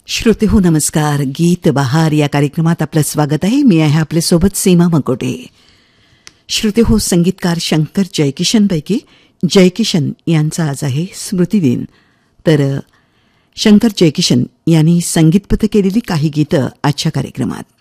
श्रोते हो नमस्कार. गीत बहार या कार्यक्रमात आपलं स्वागत आहे. मी आहे आपल्यासोबत सीमा मकोटे. श्रोते हो, संगीतकार शंकर जयकिशनपैकी जयकिशन यांचा आज आहे स्मृतिदिन. तर शंकर जयकिशन यांनी संगीतबद्ध केलेली काही गीतं आजच्या कार्यक्रमात.